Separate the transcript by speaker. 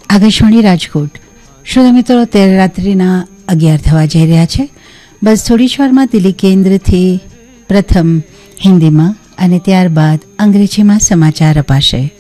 Speaker 1: આકાશવાણી રાજકોટ. શ્રોતા મિત્રો, અત્યારે રાત્રિના 11 થવા જઈ રહ્યા છે. બસ થોડી જ વારમાં દિલ્હી કેન્દ્રથી પ્રથમ હિન્દીમાં અને ત્યારબાદ અંગ્રેજીમાં સમાચાર અપાશે.